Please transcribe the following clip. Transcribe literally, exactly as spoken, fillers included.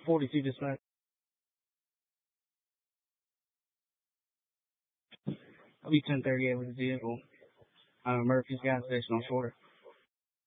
forty-two dispatch. I'll be ten thirty-eight with the vehicle. Uh, Murphy's gas station on Shorter.